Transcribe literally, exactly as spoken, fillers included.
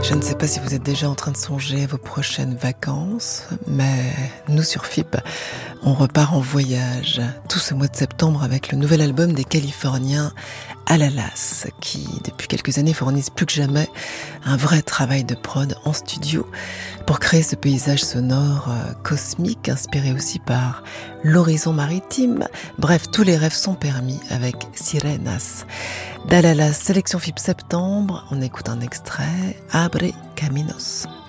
Je ne sais pas si vous êtes déjà en train de songer à vos prochaines vacances, mais nous sur F I P, on repart en voyage tout ce mois de septembre avec le nouvel album des Californiens Alalas, qui depuis quelques années fournissent plus que jamais un vrai travail de prod en studio pour créer ce paysage sonore euh, cosmique, inspiré aussi par l'horizon maritime. Bref, tous les rêves sont permis avec Sirenas. D'Alalas, sélection F I P septembre, on écoute un extrait, Abre Caminos.